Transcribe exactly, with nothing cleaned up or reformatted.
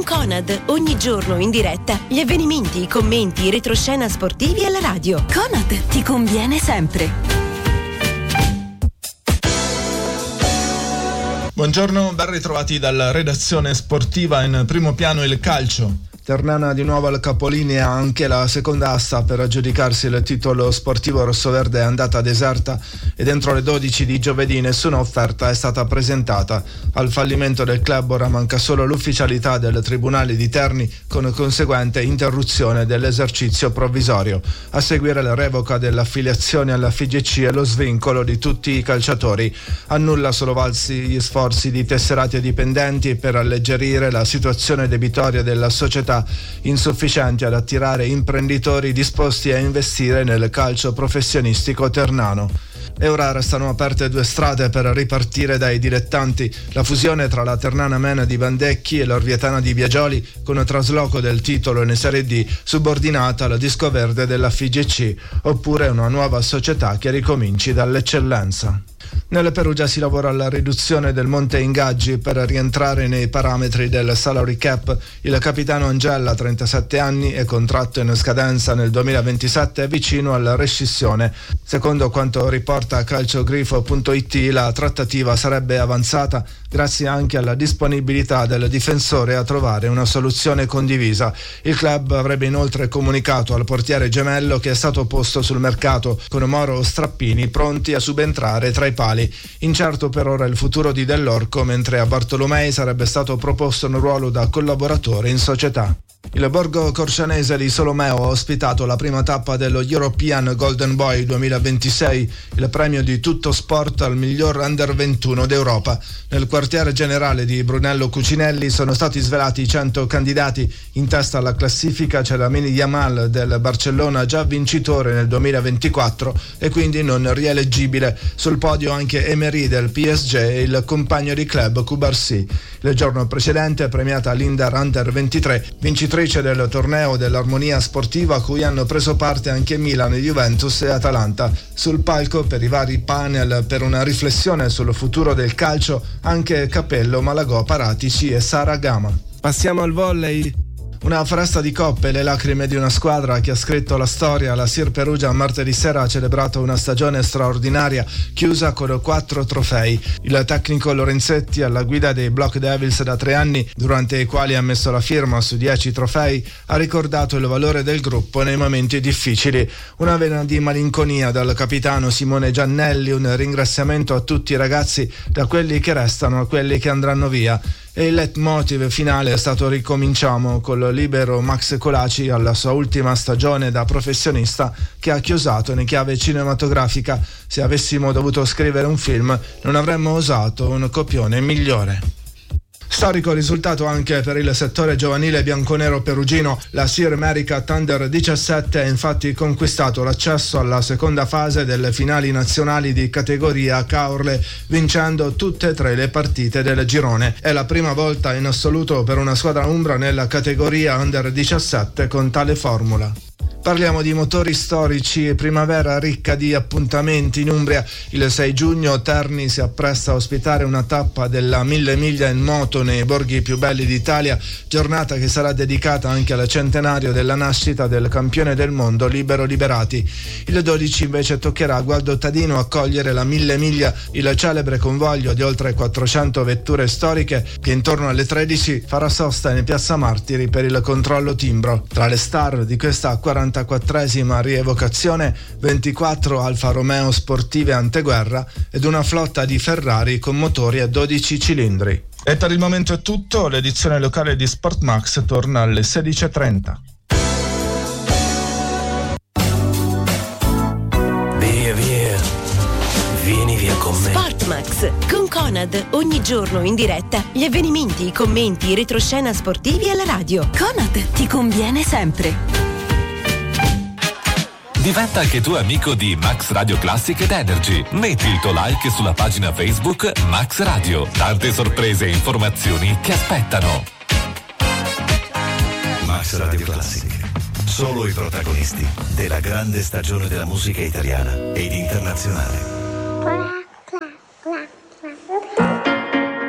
Conad, ogni giorno in diretta gli avvenimenti, i commenti, i retroscena sportivi alla radio. Conad ti conviene sempre. Buongiorno, ben ritrovati dalla redazione sportiva. In primo piano il calcio. Ternana di nuovo al capolinea, anche la seconda asta per aggiudicarsi il titolo sportivo rossoverde è andata deserta e dentro le dodici di giovedì nessuna offerta è stata presentata. Al fallimento del club ora manca solo l'ufficialità del Tribunale di Terni con conseguente interruzione dell'esercizio provvisorio. A seguire la revoca dell'affiliazione alla F I G C e lo svincolo di tutti i calciatori. A nulla sono valsi gli sforzi di tesserati e dipendenti per alleggerire la situazione debitoria della società, insufficienti ad attirare imprenditori disposti a investire nel calcio professionistico ternano. E ora restano aperte due strade per ripartire dai dilettanti: la fusione tra la Ternana Men di Bandecchi e l'Orvietana di Biagioli, con trasloco del titolo in Serie D subordinata al disco verde della F I G C, oppure una nuova società che ricominci dall'eccellenza. Nel Perugia si lavora alla riduzione del monte ingaggi per rientrare nei parametri del salary cap. Il capitano Angella, trentasette anni e contratto in scadenza nel duemilaventisette, è vicino alla rescissione. Secondo quanto riporta calciogrifo punto it, la trattativa sarebbe avanzata grazie anche alla disponibilità del difensore a trovare una soluzione condivisa. Il club avrebbe inoltre comunicato al portiere gemello che è stato posto sul mercato, con Moro Strappini pronti a subentrare tra i pali. Incerto per ora il futuro di Dell'Orco, mentre a Bartolomei sarebbe stato proposto un ruolo da collaboratore in società. Il borgo corcianese di Solomeo ha ospitato la prima tappa dello European Golden Boy duemilaventisei, il premio di tutto sport al miglior under ventuno d'Europa. Nel quartiere generale di Brunello Cucinelli sono stati svelati i cento candidati. In testa alla classifica c'è la Mini Yamal del Barcellona, già vincitore nel duemilaventiquattro e quindi non rieleggibile. Sul podio anche Emery del P S G e il compagno di club Cubarsí. Il giorno precedente è premiata l'Inter Under ventitré, vincitrice del torneo dell'Armonia Sportiva, a cui hanno preso parte anche Milan, Juventus e Atalanta. Sul palco, per i vari panel per una riflessione sul futuro del calcio, anche Capello, Malagò, Paratici e Sara Gama. Passiamo al volley. Una foresta di coppe e le lacrime di una squadra che ha scritto la storia. La Sir Perugia martedì sera ha celebrato una stagione straordinaria, chiusa con quattro trofei. Il tecnico Lorenzetti, alla guida dei Block Devils da tre anni, durante i quali ha messo la firma su dieci trofei, ha ricordato il valore del gruppo nei momenti difficili. Una vena di malinconia dal capitano Simone Giannelli, un ringraziamento a tutti i ragazzi, da quelli che restano a quelli che andranno via. E il leitmotiv finale è stato "ricominciamo", col libero Max Colaci alla sua ultima stagione da professionista, che ha chiosato in chiave cinematografica: se avessimo dovuto scrivere un film non avremmo osato un copione migliore. Storico risultato anche per il settore giovanile bianconero perugino. La Sir America Thunder diciassette ha infatti conquistato l'accesso alla seconda fase delle finali nazionali di categoria Caorle, vincendo tutte e tre le partite del girone. È la prima volta in assoluto per una squadra umbra nella categoria Under diciassette con tale formula. Parliamo di motori storici e primavera ricca di appuntamenti in Umbria. Il sei giugno Terni si appresta a ospitare una tappa della mille miglia in moto nei borghi più belli d'Italia, giornata che sarà dedicata anche al centenario della nascita del campione del mondo Libero Liberati. Il dodici invece toccherà a Gualdo Tadino accogliere la mille miglia, il celebre convoglio di oltre quattrocento vetture storiche che intorno alle tredici farà sosta in Piazza Martiri per il controllo timbro. Tra le star di questa quarantaquattresima rievocazione, ventiquattro Alfa Romeo sportive anteguerra ed una flotta di Ferrari con motori a dodici cilindri. E per il momento è tutto. L'edizione locale di Sportmax torna alle sedici e trenta. Via via, vieni via con me. Sportmax con Conad, ogni giorno in diretta gli avvenimenti, i commenti, i retroscena sportivi alla radio. Conad ti conviene sempre. Diventa anche tu amico di Max Radio Classic ed Energy. Metti il tuo like sulla pagina Facebook Max Radio. Tante sorprese e informazioni ti aspettano. Max Radio Classic. Solo i protagonisti della grande stagione della musica italiana ed internazionale.